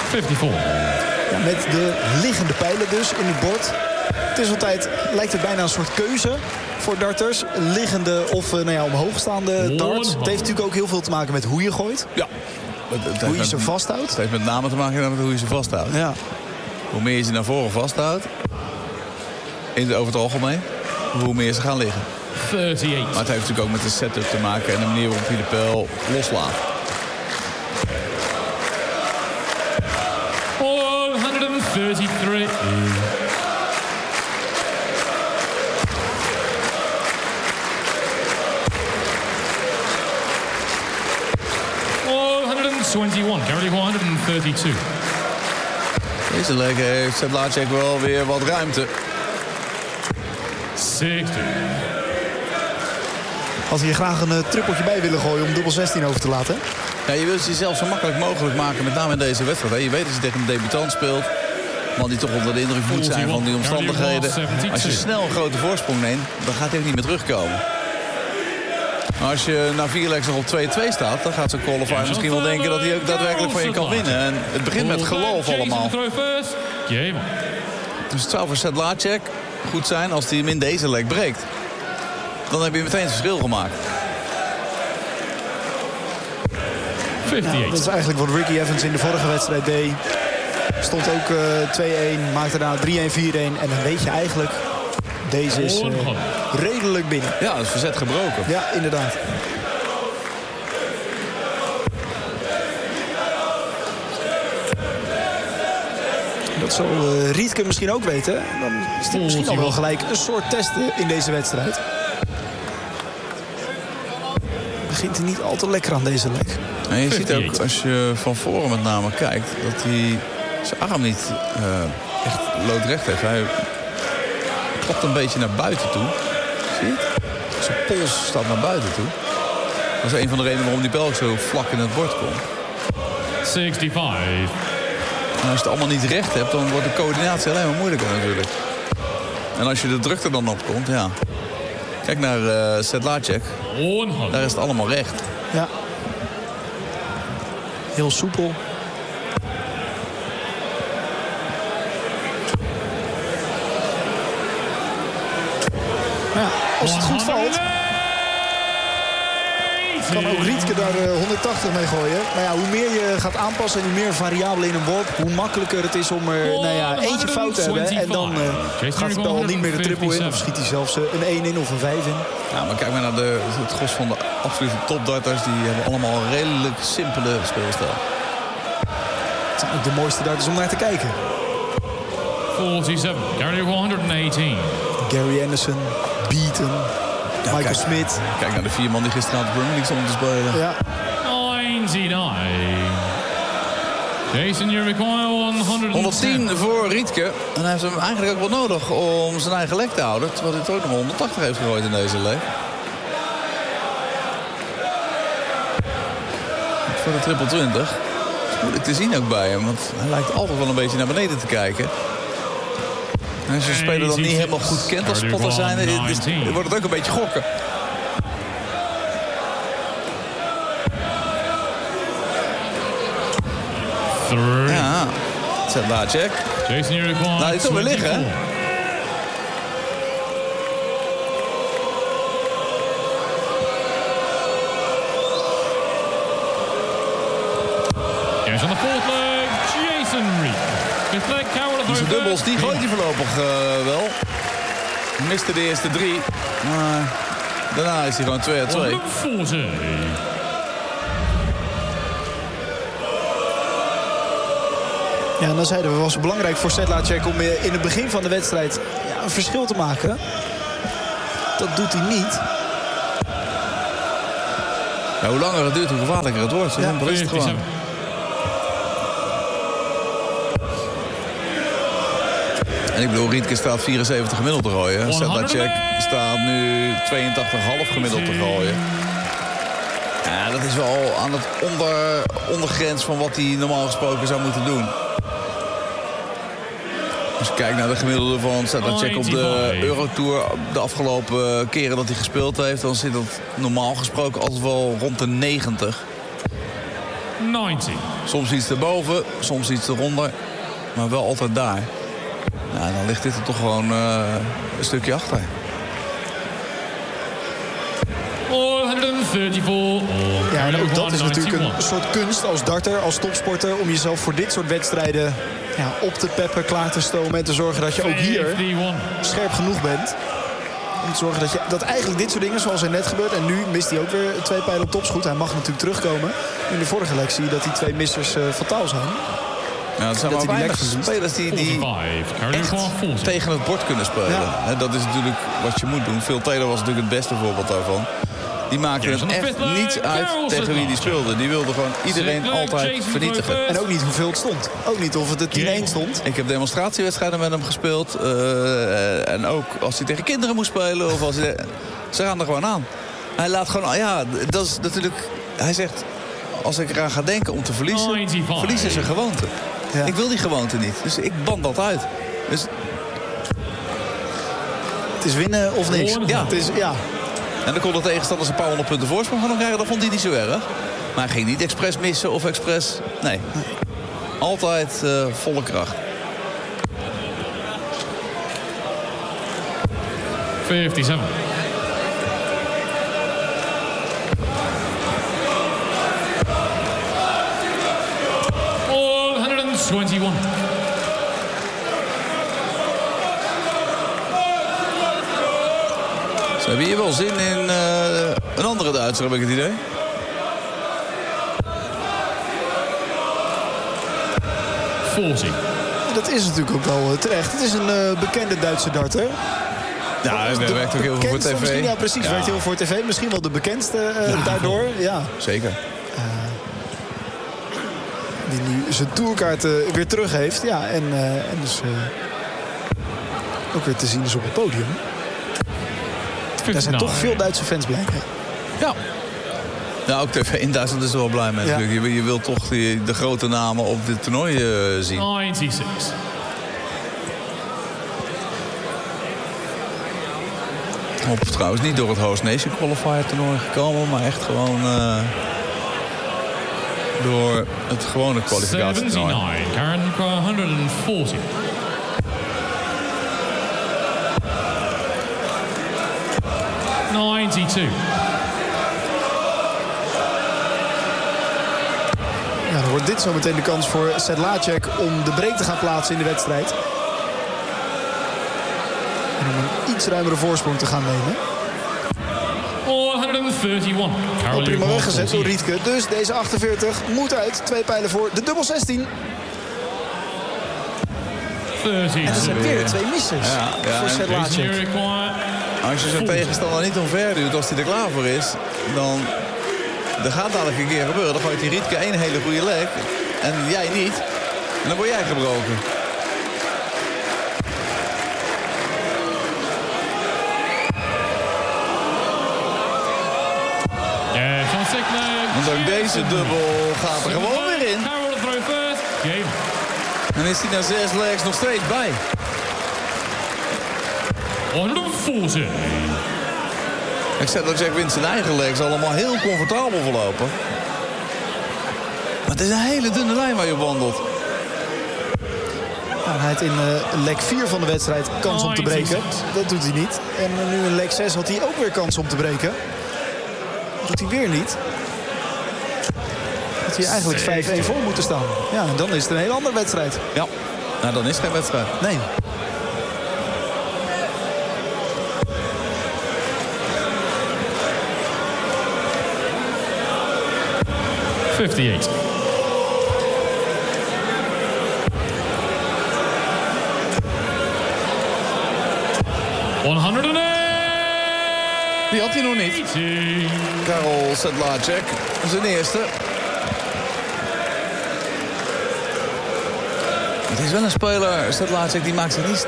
54. Ja, met de liggende pijlen dus in het bord. Het is altijd, lijkt het bijna een soort keuze voor darters. Liggende of omhoogstaande darts. Het heeft natuurlijk ook heel veel te maken met hoe je gooit. Ja. Hoe je ze vasthoudt. Het heeft met name te maken met hoe je ze vasthoudt. Ja. Hoe meer je ze naar voren vasthoudt, over het algemeen, hoe meer ze gaan liggen. 38. Maar het heeft natuurlijk ook met de setup te maken en de manier waarop je de pijl loslaat. 133. Currently 132. Deze leg heeft Sedlacek wel weer wat ruimte. 60. Had hij graag een trippeltje bij willen gooien om dubbel 16 over te laten. Ja, je wilt het jezelf zo makkelijk mogelijk maken, met name in deze wedstrijd. Hè. Je weet dat je tegen een debutant speelt. Man die toch onder de indruk moet zijn van die omstandigheden. Als je snel een grote voorsprong neemt, dan gaat hij ook niet meer terugkomen. Maar als je na 4 legs nog op 2-2 staat, dan gaat zo'n qualifier misschien wel denken dat hij ook daadwerkelijk van je kan winnen. En het begint met geloof allemaal. Dus het zou voor Sedlacek goed zijn als hij hem in deze leg breekt. Dan heb je meteen het verschil gemaakt. 58. Ja, dat is eigenlijk wat Ricky Evans in de vorige wedstrijd deed. Stond ook 2-1, maakte daarna 3-1, 4-1. En dan weet je eigenlijk, deze is redelijk binnen. Ja, dat is verzet gebroken. Ja, inderdaad. Dat zal Rietke misschien ook weten. Dan is dit misschien al wel gelijk een soort test in deze wedstrijd. Begint hij niet al te lekker aan deze leg. En je ziet ook, als je van voren met name kijkt, dat hij zijn arm niet echt loodrecht heeft. Hij klopt een beetje naar buiten toe. Zie je het? Zijn pols staat naar buiten toe. Dat is een van de redenen waarom die bel zo vlak in het bord komt. 65. En als je het allemaal niet recht hebt, dan wordt de coördinatie alleen maar moeilijker natuurlijk. En als je de druk er dan op komt, ja. Kijk naar Sedlacek. Daar is het allemaal recht. Ja. Heel soepel. Ja, als het goed valt, kan ook Rietke daar 180 mee gooien. Maar ja, hoe meer je gaat aanpassen en hoe meer variabelen in een worp, hoe makkelijker het is om er eentje fout te hebben. En dan gaat het al niet meer de triple in. Of schiet hij zelfs een 1 in of een 5 in. Ja, maar kijk maar naar het gros van de absolute topdarters. Die hebben allemaal een redelijk simpele speelstijl. Het zijn ook de mooiste darters om naar te kijken. 47. Gary 118. Gary Anderson, Beaton, ja, Michael Smith. Kijk naar de 4 man die gisteren aan de Premier League stonden te spelen. Ja. 99. Jason Jericho 110 voor Rietke. En hij heeft hem eigenlijk ook wel nodig om zijn eigen leg te houden. Terwijl hij het ook nog 180 heeft gegooid in deze leg. Voor de triple 20. Dat is moeilijk te zien ook bij hem. Want hij lijkt altijd wel een beetje naar beneden te kijken. En als je een speler dan niet helemaal goed kent als spotter zijn, dan wordt het ook een beetje gokken. Ja, Sedlacek. Nou, dit is weer liggen, hè? Here's on the fourth leg, Jason Reed. Fifth leg, Carol of Zijn dubbels, die gooit hij voorlopig wel. Miste de eerste 3. Maar daarna is hij gewoon 2-2. Ja, en dan zeiden we, was het belangrijk voor Sedlacek om in het begin van de wedstrijd een verschil te maken. Dat doet hij niet. Ja, hoe langer het duurt, hoe gevaarlijker het wordt. Zo simpel is het gewoon. En ik bedoel, Rietke staat 74 gemiddeld te gooien. Sedlacek staat nu 82,5 gemiddeld te gooien. Ja, dat is wel aan het ondergrens van wat hij normaal gesproken zou moeten doen. Als je kijkt naar de gemiddelde van Sedlacek op de Eurotour, de afgelopen keren dat hij gespeeld heeft, dan zit dat normaal gesproken altijd wel rond de 90. 90. Soms iets erboven, soms iets eronder. Maar wel altijd daar. Ja, dan ligt dit er toch gewoon een stukje achter. 134. Ja, en ook dat is natuurlijk een soort kunst als darter, als topsporter, om jezelf voor dit soort wedstrijden op te peppen, klaar te stomen en te zorgen dat je ook hier scherp genoeg bent. Om te zorgen dat eigenlijk dit soort dingen, zoals er net gebeurt, en nu mist hij ook weer 2 pijlen op topschoot. Hij mag natuurlijk terugkomen. In de vorige leg zie je dat die 2 missers fataal zijn. Ja, dat zijn maar weinig spelers die echt tegen het bord kunnen spelen. Ja. Dat is natuurlijk wat je moet doen. Phil Taylor was natuurlijk het beste voorbeeld daarvan. Die maakte het echt niet uit tegen wie die speelde. Die wilde gewoon iedereen altijd vernietigen. En ook niet hoeveel het stond. Ook niet of het er 10-1 stond. Ik heb demonstratiewedstrijden met hem gespeeld. En ook als hij tegen kinderen moest spelen. Of als hij ze gaan er gewoon aan. Hij laat gewoon... Ja, dat is natuurlijk... Hij zegt... Als ik eraan ga denken om te verliezen... Verliezen is een gewoonte. Ja. Ik wil die gewoonte niet. Dus ik band dat uit. Dus... Het is winnen of niks. Ja. Het is, ja. En dan kon de tegenstanders een paar 100 punten voorsprong gaan krijgen. Dat vond hij niet zo erg. Maar hij ging niet expres missen of expres... Nee. Altijd volle kracht. 57. Ze hebben hier wel zin in een andere Duitser, heb ik het idee. Dat is natuurlijk ook wel terecht. Het is een bekende Duitse darter. Ja, hij werkt ook heel veel voor tv. Ja, precies. Ja. Werkt heel veel voor tv. Misschien wel de bekendste daardoor. Ja. Zeker. Die nu zijn tourkaarten weer terug heeft. Ja, en dus ook weer te zien is op het podium. Er zijn toch veel Duitse fans blijven. Ja. Ja, ook tv in Duitsland is er wel blij mee. Ja. Je wilt toch de grote namen op dit toernooi zien. 96. Op trouwens niet door het Host Nation Qualifier toernooi gekomen, maar echt gewoon door het gewone kwalificatietoernooi. 140. Ja, dan wordt dit zo meteen de kans voor Sedlacek om de break te gaan plaatsen in de wedstrijd. En om een iets ruimere voorsprong te gaan nemen. 131. Al prima weggezet door Rietke. Dus deze 48 moet uit. 2 pijlen voor de dubbel 16. 30. En er zijn weer 2 missers voor Sedlacek. Als je zo'n tegenstander niet omverduwt als hij er klaar voor is, dan gaat dadelijk een keer gebeuren. Dan gooit die Rietke 1 hele goede leg en jij niet. En dan word jij gebroken. Want ook deze dubbel gaat er gewoon weer in. En is hij na 6 legs nog steeds bij. 140. Ik zeg dat Jack wint zijn eigen legs allemaal heel comfortabel verlopen. Maar het is een hele dunne lijn waar je op wandelt. Nou, hij had in leg 4 van de wedstrijd kans om te breken. Dat doet hij niet. En nu in leg 6 had hij ook weer kans om te breken. Dat doet hij weer niet. Dat hij eigenlijk 5-1 voor moeten staan. Ja, en dan is het een hele andere wedstrijd. Ja, nou dan is het geen wedstrijd. Nee. $58. Die had hij nog niet. Karol Sedlacek, zijn eerste. Het is wel een speler, Sedlacek, die maakt zich niet snel.